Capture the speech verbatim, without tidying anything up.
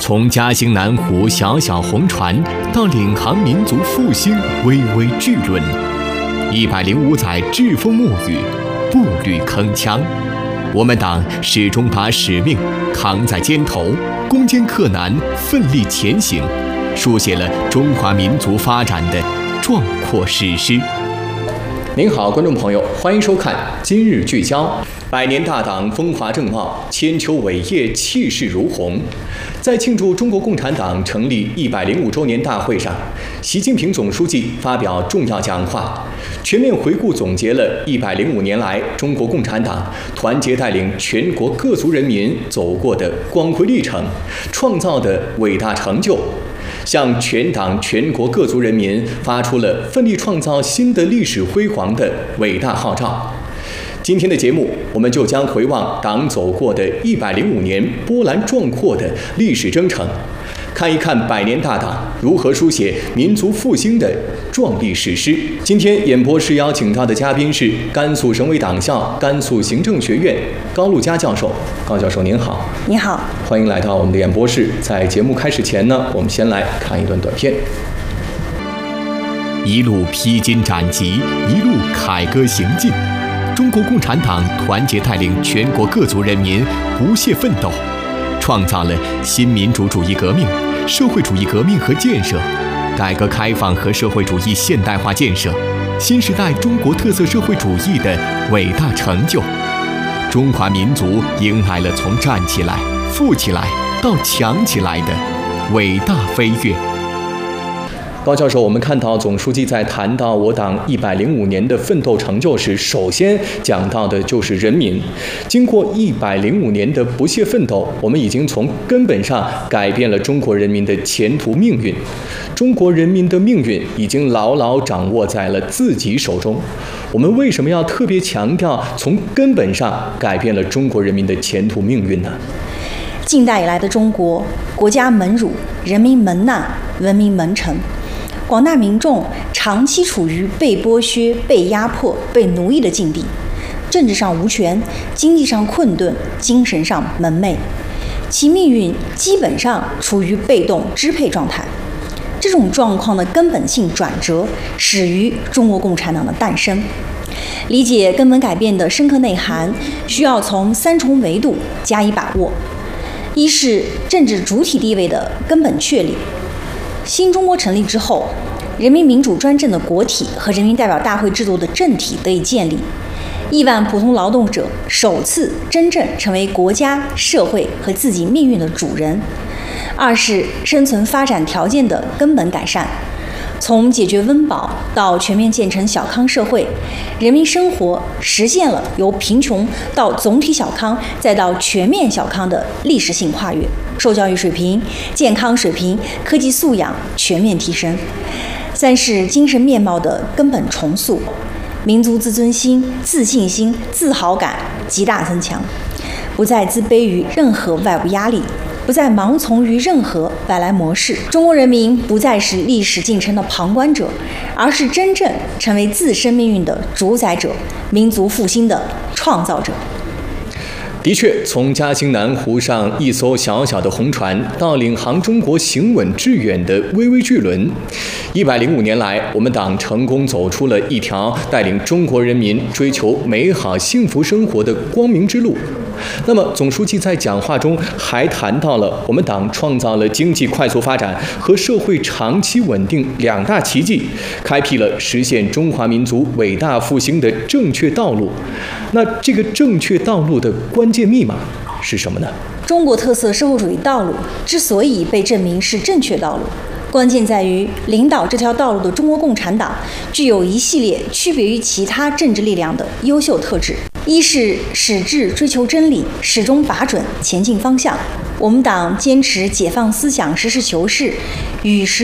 从嘉兴南湖小小红船到领航民族复兴巍巍巨轮，一百零五载栉风沐雨，步履铿锵。我们党始终把使命扛在肩头，攻坚克难，奋力前行，书写了中华民族发展的壮阔史诗。您好，观众朋友，欢迎收看《今日聚焦》。百年大党风华正茂，千秋伟业气势如虹。在庆祝中国共产党成立一百零五周年大会上，习近平总书记发表重要讲话，全面回顾总结了一百零五年来中国共产党团结带领全国各族人民走过的光辉历程，创造的伟大成就，向全党全国各族人民发出了奋力创造新的历史辉煌的伟大号召。今天的节目，我们就将回望党走过的一百零五年波澜壮阔的历史征程，看一看百年大党如何书写民族复兴的壮丽史诗。今天演播室邀请到的嘉宾是甘肃省委党校甘肃行政学院高路佳教授。高教授您好。 你好， 欢迎来到我们的演播室。在节目开始前呢，我们先来看一段短片。一路披荆斩棘，一路凯歌行进，中国共产党团结带领全国各族人民不懈奋斗，创造了新民主主义革命、社会主义革命和建设、改革开放和社会主义现代化建设、新时代中国特色社会主义的伟大成就。中华民族迎来了从站起来、富起来到强起来的伟大飞跃。高教授，我们看到总书记在谈到我党一百零五年的奋斗成就时，首先讲到的就是人民。经过一百零五年的不懈奋斗，我们已经从根本上改变了中国人民的前途命运。中国人民的命运已经牢牢掌握在了自己手中。我们为什么要特别强调从根本上改变了中国人民的前途命运呢？ 近代以来的中国，国家门儒，人民门难，文明门沉。广大民众长期处于被剥削、被压迫、被奴役的境地，政治上无权，经济上困顿，精神上蒙昧，其命运基本上处于被动支配状态。这种状况的根本性转折始于中国共产党的诞生。理解根本改变的深刻内涵，需要从三重维度加以把握。一是政治主体地位的根本确立。新中国成立之后，人民民主专政的国体和人民代表大会制度的政体得以建立，亿万普通劳动者首次真正成为国家、社会和自己命运的主人。二是生存发展条件的根本改善，从解决温饱到全面建成小康社会，人民生活实现了由贫穷到总体小康再到全面小康的历史性跨越，受教育水平、健康水平、科技素养全面提升。三是精神面貌的根本重塑，民族自尊心、自信心、自豪感极大增强，不再自卑于任何外部压力，不再盲从于任何外来模式。中国人民不再是历史进程的旁观者，而是真正成为自身命运的主宰者，民族复兴的创造者。 的确，从嘉兴南湖上一艘小小的红船到领航中国行稳致远的巍巍巨轮，一百零五年来，我们党成功走出了一条带领中国人民追求美好幸福生活的光明之路。那么，总书记在讲话中还谈到了我们党创造了经济快速发展和社会长期稳定两大奇迹，开辟了实现中华民族伟大复兴的正确道路。那这个正确道路的关键密码是什么呢？ 中国特色社会主义道路之所以被证明是正确道路，关键在于领导这条道路的中国共产党具有一系列区别于其他政治力量的优秀特质。一是矢志追求真理，始终把准前进方向。我们党坚持解放思想、实事求是，与时